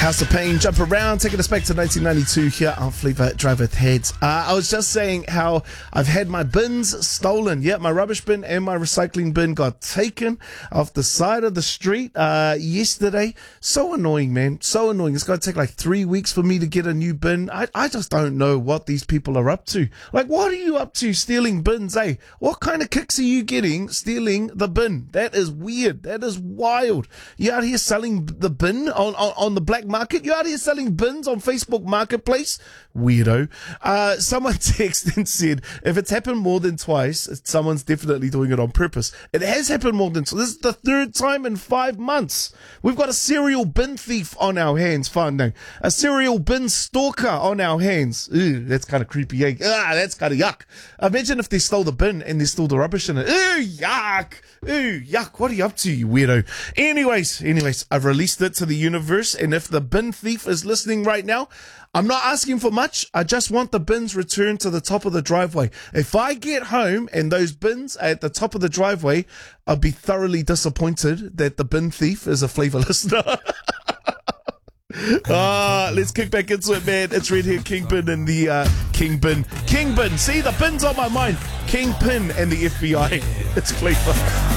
House of Pain, Jump Around, taking us back to 1992 here on Flavor Drive with Heads. I was just saying how I've had my bins stolen. Yeah, my rubbish bin and my recycling bin got taken off the side of the street yesterday. So annoying, man. So annoying. It's going to take like 3 weeks for me to get a new bin. I just don't know what these people are up to. Like, what are you up to stealing bins, eh? What kind of kicks are you getting stealing the bin? That is weird. That is wild. You out here selling the bin on the black market? You out here selling bins on Facebook Marketplace? Weirdo. Someone texted and said, if it's happened more than twice, someone's definitely doing it on purpose. It has happened more than twice. This is the third time in 5 months. We've got a serial bin thief on our hands, Finding. A serial bin stalker on our hands. Ew, that's kind of creepy, eh? That's kind of yuck. Imagine if they stole the bin and they stole the rubbish in it. Ew, yuck. Ew, yuck. What are you up to, you weirdo? Anyways, I've released it to the universe, and if the bin thief is listening right now, I'm not asking for much. I just want the bins returned to the top of the driveway. If I get home and those bins are at the top of the driveway, I'll be thoroughly disappointed that the bin thief is a Flavor listener. Let's kick back into it, man. It's Red Hair Kingpin and the Kingpin. See, the bin's on my mind. Kingpin and the FBI. It's Flavor.